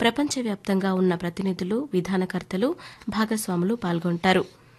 ప్రపంచవ్యాప్తంగా ఉన్న ప్రతినిధులు, విధానకర్తలు, భాగస్వాములు పాల్గొంటారు.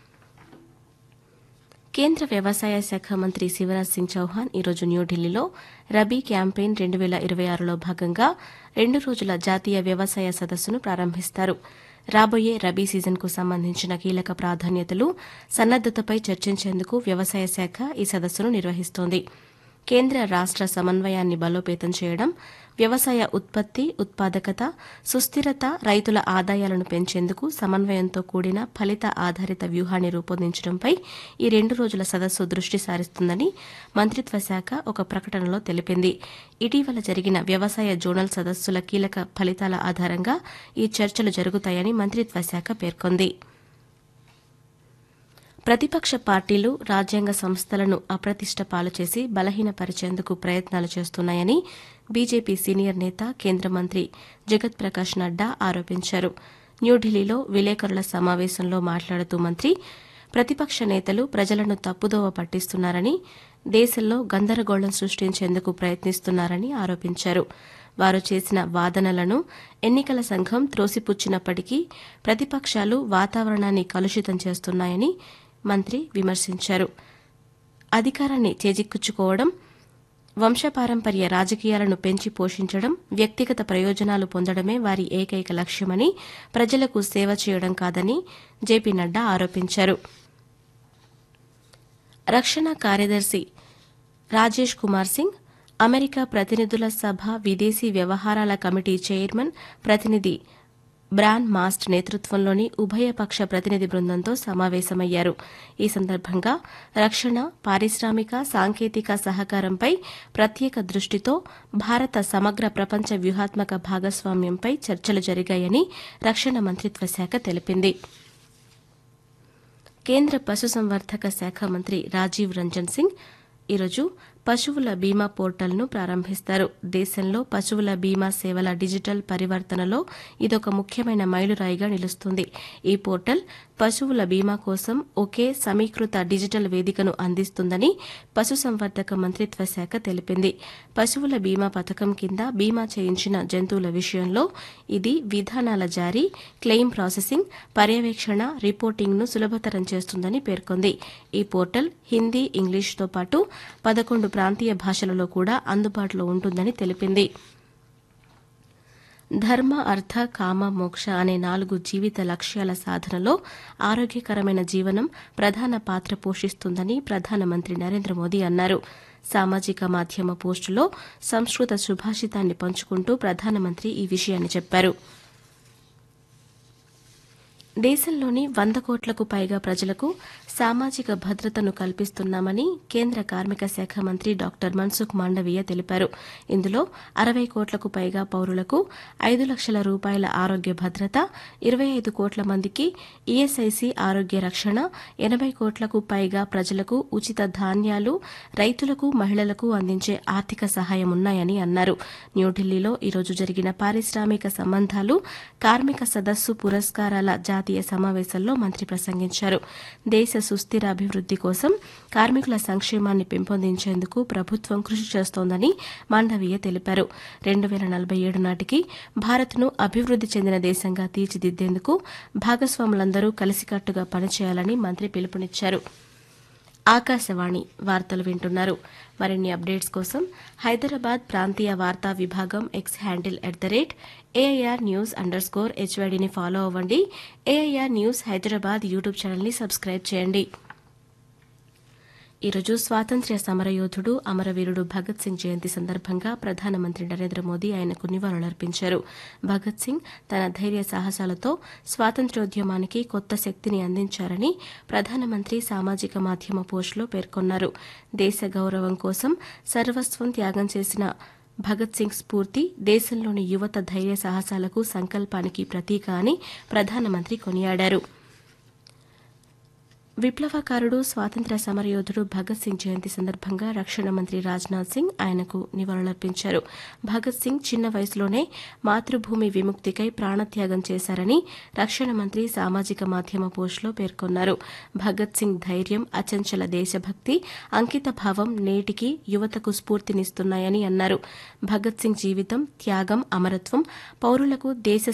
కేంద్ర వ్యవసాయ శాఖ మంత్రి శివరాజ్ సింగ్ చౌహాన్ ఈరోజు న్యూఢిల్లీలో రబీ క్యాంపెయిన్ 2026లో భాగంగా 2 రోజుల జాతీయ వ్యవసాయ సదస్సును ప్రారంభిస్తారు. రాబోయే రబీ సీజన్కు సంబంధించిన కీలక ప్రాధాన్యతలు, సన్నద్దతపై చర్చించేందుకు వ్యవసాయ శాఖ ఈ సదస్సును నిర్వహిస్తోంది. కేంద్ర రాష్ట సమన్వయాన్ని బలోపేతం చేయడం, వ్యవసాయ ఉత్పత్తి, ఉత్పాదకత, సుస్థిరత, రైతుల ఆదాయాలను పెంచేందుకు సమన్వయంతో కూడిన ఫలిత ఆధారిత వ్యూహాన్ని రూపొందించడంపై ఈ 2 రోజుల సదస్సు దృష్టి సారిస్తుందని మంత్రిత్వ శాఖ ఒక ప్రకటనలో తెలిపింది. ఇటీవల జరిగిన వ్యవసాయ జోనల్ సదస్సుల కీలక ఫలితాల ఆధారంగా ఈ చర్చలు జరుగుతాయని మంత్రిత్వ శాఖ పేర్కొంది. ప్రతిపక్ష పార్టీలు రాజ్యాంగ సంస్థలను అప్రతిష్ట పాలు చేసి బలహీనపరిచేందుకు ప్రయత్నాలు చేస్తున్నాయని బీజేపీ సీనియర్ నేత, కేంద్ర మంత్రి జగత్ ప్రకాష్ నడ్డా ఆరోపించారు. న్యూఢిల్లీలో విలేకరుల సమావేశంలో మాట్లాడుతూ మంత్రి, ప్రతిపక్ష నేతలు ప్రజలను తప్పుదోవ పట్టిస్తున్నారని, దేశంలో గందరగోళం సృష్టించేందుకు ప్రయత్నిస్తున్నారని ఆరోపించారు. వారు చేసిన వాదనలను ఎన్నికల సంఘం త్రోసిపుచ్చినప్పటికీ ప్రతిపక్షాలు వాతావరణాన్ని కలుషితం చేస్తున్నాయని మంత్రి విమర్శించారు. అధికారాన్ని చేజిక్కించుకోవడం, వంశపారంపర్య రాజకీయాలను పెంచి పోషించడం, వ్యక్తిగత ప్రయోజనాలు పొందడమే వారి ఏకైక లక్ష్యమని, ప్రజలకు సేవ చేయడం కాదని జేపీ నడ్డా ఆరోపించారు. రక్షణ కార్యదర్శి రాజేష్ కుమార్ సింగ్, అమెరికా ప్రతినిధుల సభ విదేశీ వ్యవహారాల కమిటీ చైర్మన్ ప్రతినిధి బ్రాన్ మాస్ట్ నేతృత్వంలోని ఉభయపక్ష ప్రతినిధి బృందంతో సమావేశమయ్యారు. ఈ సందర్భంగా రక్షణ, పారిశ్రామిక, సాంకేతిక సహకారంపై ప్రత్యేక దృష్టితో భారత సమగ్ర ప్రపంచ వ్యూహాత్మక భాగస్వామ్యంపై చర్చలు జరిగాయని రక్షణ మంత్రిత్వ శాఖ తెలిపింది. కేంద్ర పశుసంవర్ధక శాఖ మంత్రి రాజీవ్ రంజన్ సింగ్ ఈరోజు పశువుల బీమా పోర్టల్ను ప్రారంభిస్తారు. దేశంలో పశువుల బీమా సేవల డిజిటల్ పరివర్తనలో ఇదొక ముఖ్యమైన మైలురాయిగా నిలుస్తుంది. ఈ పోర్టల్ పశువుల బీమా కోసం ఒకే సమీకృత డిజిటల్ వేదికను అందిస్తుందని పశుసంవర్ధక మంత్రిత్వ శాఖ తెలిపింది. పశువుల బీమా పథకం కింద బీమా చేయించిన జంతువుల విషయంలో ఇది విధానాల జారీ, క్లెయిమ్ ప్రాసెసింగ్, పర్యవేక్షణ, రిపోర్టింగ్ను సులభతరం చేస్తుందని పేర్కొంది. ఈ పోర్టల్ హిందీ, ఇంగ్లీష్తో పాటు 11 ప్రాంతీయ భాషలలో కూడా అందుబాటులో ఉంటుందని తెలిపింది. ధర్మ, అర్థ, కామ, మోక్ష అనే 4 జీవిత లక్ష్యాల సాధనలో ఆరోగ్యకరమైన జీవనం ప్రధాన పాత్ర పోషిస్తుందని ప్రధానమంత్రి నరేంద్ర మోదీ అన్నారు. సామాజిక మాధ్యమ పోస్టులో సంస్కృత సుభాషితాన్ని పంచుకుంటూ ప్రధానమంత్రి ఈ విషయాన్ని చెప్పారు. దేశంలోని 100 కోట్లకు పైగా ప్రజలకు సామాజిక భద్రతను కల్పిస్తున్నామని కేంద్ర కార్మిక శాఖ మంత్రి డాక్టర్ మన్సుఖ్ మాండవీయ తెలిపారు. ఇందులో 60 కోట్లకు పైగా పౌరులకు 5 లక్షల రూపాయల ఆరోగ్య భద్రత, 25 కోట్ల మందికి ఈఎస్ఐసి ఆరోగ్య రక్షణ, 80 కోట్లకు పైగా ప్రజలకు ఉచిత ధాన్యాలు, రైతులకు, మహిళలకు అందించే ఆర్థిక సహాయం ఉన్నాయని అన్నారు. న్యూఢిల్లీలో ఈరోజు జరిగిన పారిశ్రామిక సంబంధాలు, కార్మిక సదస్సు పురస్కారాల జాతీయ సమావేశంలో మంత్రి ప్రసంగించారు. దేశ సుస్థిర అభివృద్ది కోసం కార్మికుల సంక్షేమాన్ని పెంపొందించేందుకు ప్రభుత్వం కృషి చేస్తోందని మాండవీయ తెలిపారు. 2047 నాటికి భారత్ను అభివృద్ది చెందిన దేశంగా తీర్చిదిద్దేందుకు భాగస్వాములందరూ కలిసికట్టుగా పనిచేయాలని మంత్రి పిలుపునిచ్చారు. ఆకాశవాణి వార్తలు వింటున్నారు. మరిన్ని అప్డేట్స్ కోసం హైదరాబాద్ ప్రాంతీయ వార్తా విభాగం ఎక్స్ హ్యాండిల్ @AIR News_HYDని ఫాలో అవ్వండి. AIR న్యూస్ హైదరాబాద్ యూట్యూబ్ ఛానల్ని సబ్స్క్రైబ్ చేయండి. ఈరోజు స్వాతంత్ర్య సమరయోధుడు, అమరవీరుడు భగత్ సింగ్ జయంతి సందర్భంగా ప్రధానమంత్రి నరేంద్ర మోదీ ఆయనకు నివాళులర్పించారు. భగత్ సింగ్ తన ధైర్య సాహసాలతో స్వాతంత్ర్యోద్యమానికి కొత్త శక్తిని అందించారని ప్రధానమంత్రి సామాజిక మాధ్యమ పోస్టులో పేర్కొన్నారు. దేశ గౌరవం కోసం సర్వస్వం త్యాగం చేసిన భగత్ సింగ్ స్ఫూర్తి దేశంలోని యువత ధైర్య సాహసాలకు, సంకల్పానికి ప్రతీక అని ప్రధానమంత్రి కొనియాడారు. విప్లవకారుడు, స్వాతంత్ర్య సమరయోధుడు భగత్ సింగ్ జయంతి సందర్భంగా రక్షణ మంత్రి రాజ్నాథ్ సింగ్ ఆయనకు నివాళులర్పించారు. భగత్ సింగ్ చిన్న వయసులోనే మాతృభూమి విముక్తికై ప్రాణత్యాగం చేశారని రక్షణ మంత్రి సామాజిక మాధ్యమ పోస్టులో పేర్కొన్నారు. భగత్ సింగ్ ధైర్యం, అచంచల దేశభక్తి, అంకితభావం నేటికి యువతకు స్ఫూర్తినిస్తున్నాయని అన్నారు. భగత్ సింగ్ జీవితం, త్యాగం, అమరత్వం పౌరులకు దేశ